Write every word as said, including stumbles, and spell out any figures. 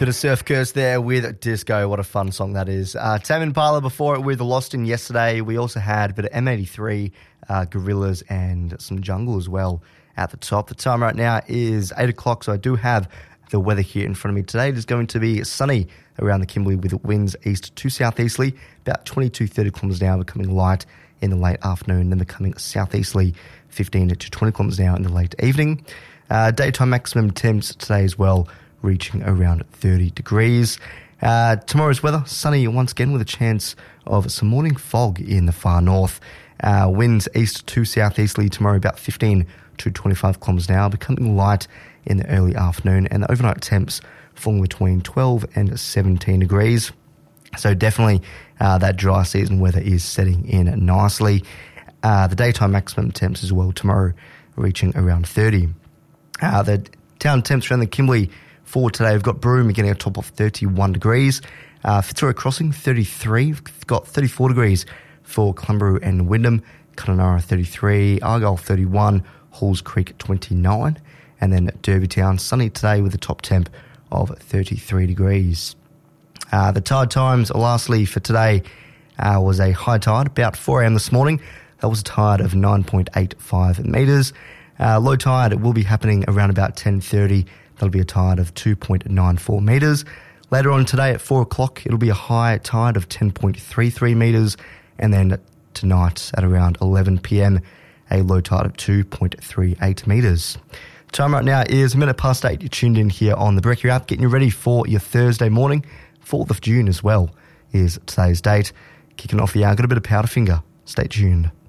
Bit of Surf Curse there with Disco. What a fun song that is. Uh, Tame Impala before it with Lost in yesterday. We also had a bit of M eighty-three, uh, Gorillaz and some Jungle as well at the top. The time right now is eight o'clock, so I do have the weather here in front of me. Today it is going to be sunny around the Kimberley with winds east to southeasterly, about twenty-two to thirty kilometres an hour, becoming light in the late afternoon, then becoming southeasterly, fifteen to twenty kilometres an hour in the late evening. Uh, daytime maximum temps today as well, reaching around thirty degrees. Uh, tomorrow's weather, sunny once again with a chance of some morning fog in the far north. Uh, winds east to southeasterly tomorrow about fifteen to twenty-five kilometres an hour, becoming light in the early afternoon, and the overnight temps falling between twelve and seventeen degrees. So definitely uh, that dry season weather is setting in nicely. Uh, the daytime maximum temps as well tomorrow reaching around thirty. Uh, the town temps around the Kimberley for today, we've got Broome getting a top of thirty-one degrees. Uh, Fitzroy Crossing, thirty-three. We've got thirty-four degrees for Clumberoo and Wyndham. Kununurra, thirty-three. Argyle, thirty-one. Halls Creek, twenty-nine. And then Derbytown, sunny today with a top temp of thirty-three degrees. Uh, the tide times, lastly, for today uh, was a high tide, about four a.m. this morning. That was a tide of nine point eight five metres. Uh, low tide will be happening around about ten thirty. That'll be a tide of two point nine four metres. Later on today at four o'clock, it'll be a high tide of ten point three three metres. And then tonight at around eleven p.m, a low tide of two point three eight metres. Time right now is a minute past eight. You're tuned in here on the Brekkie app, getting you ready for your Thursday morning. fourth of June as well is today's date. Kicking off the hour, got a bit of Powderfinger. Stay tuned.